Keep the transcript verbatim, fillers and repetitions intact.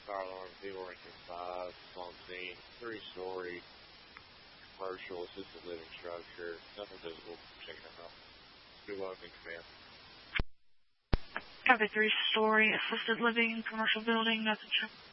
fire alarm, vehicle ranking five, on scene, three-story, commercial, assisted living structure, nothing visible, checking it out. Good luck in command. Copy, three-story, assisted living, commercial building, nothing.